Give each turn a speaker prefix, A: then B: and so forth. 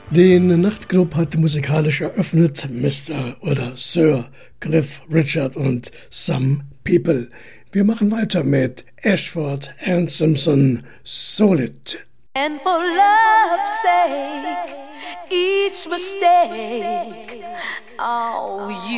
A: Den Nachtclub hat musikalisch eröffnet Mr. oder Sir Cliff Richard und Some People. Wir machen weiter mit Ashford and Simpson Solid.
B: And for love's sake, each mistake, oh,